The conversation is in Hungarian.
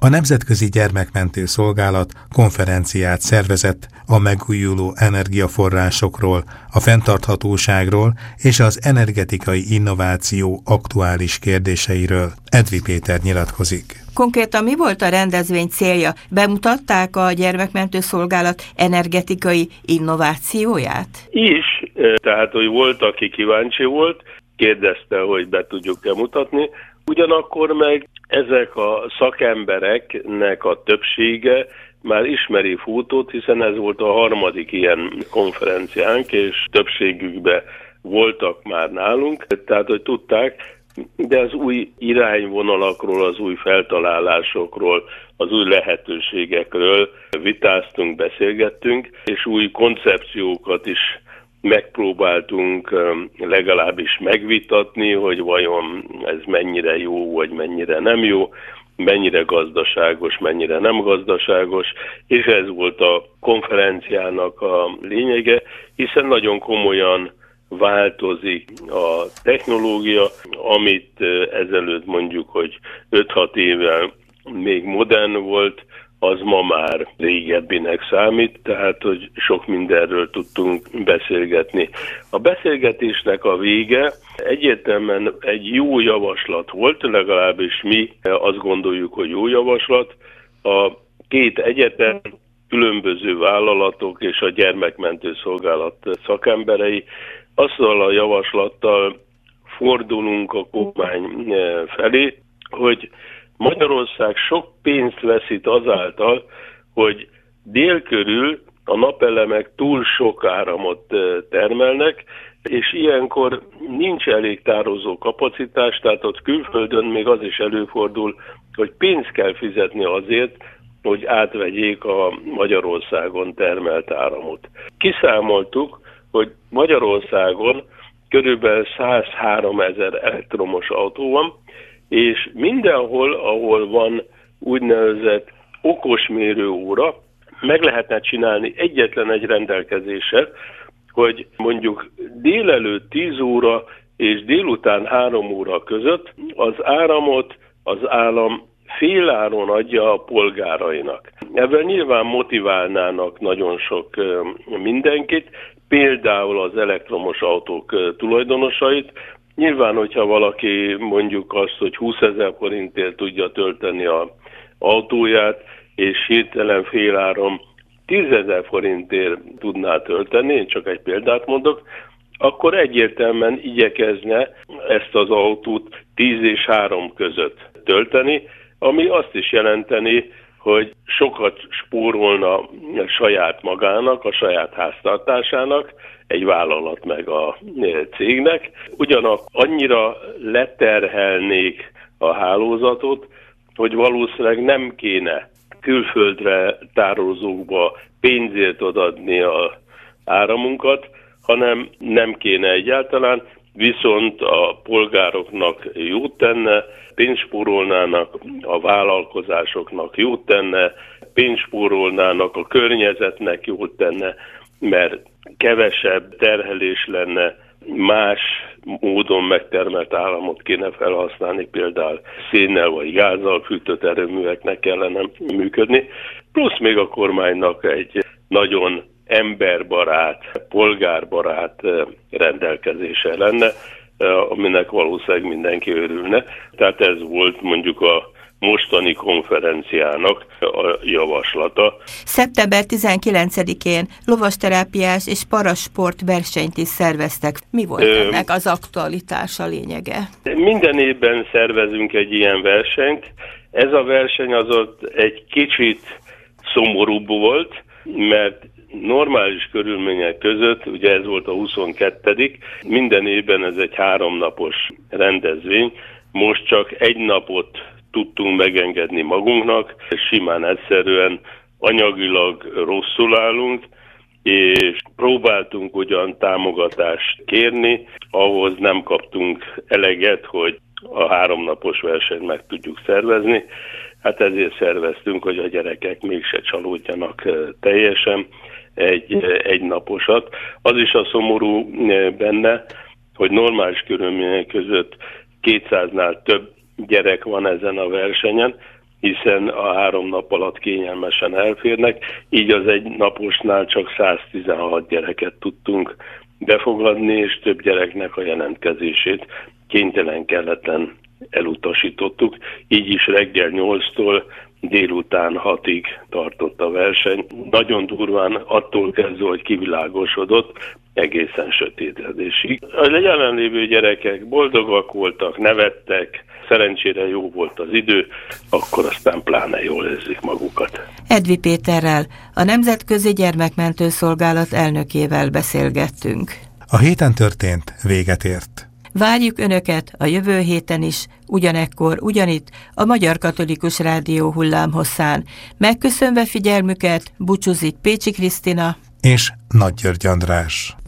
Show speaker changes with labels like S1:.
S1: A Nemzetközi Gyermekmentő Szolgálat konferenciát szervezett a megújuló energiaforrásokról, a fenntarthatóságról és az energetikai innováció aktuális kérdéseiről. Edvi Péter nyilatkozik.
S2: Konkrétan mi volt a rendezvény célja? Bemutatták a Gyermekmentő Szolgálat energetikai innovációját?
S3: Tehát, hogy volt, aki kíváncsi volt, kérdezte, hogy be tudjuk-e mutatni. Ugyanakkor meg ezek a szakembereknek a többsége már ismeri Fútót, hiszen ez volt a harmadik ilyen konferenciánk, és többségükben voltak már nálunk, tehát hogy tudták, de az új irányvonalakról, az új feltalálásokról, az új lehetőségekről vitáztunk, beszélgettünk, és új koncepciókat is megpróbáltunk legalábbis megvitatni, hogy vajon ez mennyire jó, vagy mennyire nem jó, mennyire gazdaságos, mennyire nem gazdaságos, és ez volt a konferenciának a lényege, hiszen nagyon komolyan változik a technológia, amit ezelőtt mondjuk, hogy 5-6 éve még modern volt, az ma már régebbinek számít, tehát hogy sok mindenről tudtunk beszélgetni. A beszélgetésnek a vége egyértelműen egy jó javaslat volt, legalábbis mi azt gondoljuk, hogy jó javaslat. A két egyetem, különböző vállalatok és a Gyermekmentő Szolgálat szakemberei azzal a javaslattal fordulunk a kormány felé, hogy Magyarország sok pénzt veszít azáltal, hogy dél körül a napelemek túl sok áramot termelnek, és ilyenkor nincs elég tározó kapacitás, tehát ott külföldön még az is előfordul, hogy pénzt kell fizetni azért, hogy átvegyék a Magyarországon termelt áramot. Kiszámoltuk, hogy Magyarországon körülbelül 103 000 elektromos autó van, és mindenhol, ahol van úgynevezett okosmérőóra, meg lehetne csinálni egyetlen egy rendelkezéssel, hogy mondjuk délelőtt 10 óra és délután 3 óra között az áramot az állam féláron adja a polgárainak. Ebben nyilván motiválnának nagyon sok mindenkit, például az elektromos autók tulajdonosait. Nyilván, hogyha valaki mondjuk azt, hogy 20 000 forintért tudja tölteni az autóját, és hirtelen féláron 10 000 forintért tudná tölteni, én csak egy példát mondok, akkor egyértelműen igyekezne ezt az autót 10 és 3 között tölteni, ami azt is jelenteni, hogy sokat spórolna saját magának, a saját háztartásának, egy vállalat meg a cégnek. Ugyanakkor annyira leterhelnék a hálózatot, hogy valószínűleg nem kéne külföldre tározókba pénzért odaadni az áramunkat, hanem nem kéne egyáltalán, viszont a polgároknak jót tenne, pénzt spórolnának, a vállalkozásoknak jót tenne, pénzt spórolnának, a környezetnek jót tenne, mert kevesebb terhelés lenne, más módon megtermelt államot kéne felhasználni, például szénnel vagy gázzal fűtött erőműveknek kellene működni, plusz még a kormánynak egy nagyon emberbarát, polgárbarát rendelkezése lenne, aminek valószínűleg mindenki örülne. Tehát ez volt mondjuk a mostani konferenciának a javaslata.
S2: Szeptember 19-én lovasterápiás és parasport versenyt is szerveztek. Mi volt ennek az aktualitása, lényege?
S3: Minden évben szervezünk egy ilyen versenyt. Ez a verseny az ott egy kicsit szomorúbb volt, mert normális körülmények között, ugye ez volt a 22. minden évben ez egy 3 napos rendezvény, most csak 1 napot tudtunk megengedni magunknak, simán egyszerűen anyagilag rosszul állunk, és próbáltunk ugyan támogatást kérni, ahhoz nem kaptunk eleget, hogy a 3 napos versenyt meg tudjuk szervezni. Hát ezért szerveztünk, hogy a gyerekek mégse csalódjanak teljesen egy naposat. Az is a szomorú benne, hogy normális körülmények között 200-nál több gyerek van ezen a versenyen, hiszen a 3 nap alatt kényelmesen elférnek, így az egy naposnál csak 116 gyereket tudtunk befogadni, és több gyereknek a jelentkezését kénytelen keleten elutasítottuk, így is reggel 8-tól délután 6-ig tartott a verseny. Nagyon durván attól kezdve, hogy kivilágosodott, egészen sötétedésig. A jelenlévő gyerekek boldogak voltak, nevettek, szerencsére jó volt az idő, akkor aztán pláne jól érzik magukat.
S2: Edvi Péterrel, a Nemzetközi Gyermekmentő Szolgálat elnökével beszélgettünk.
S1: A héten történt véget ért.
S2: Várjuk Önöket a jövő héten is, ugyanekkor, ugyanitt, a Magyar Katolikus Rádió hullámhosszán. Megköszönve figyelmüket, búcsúzik Pécsi Krisztina
S1: és Nagy György András.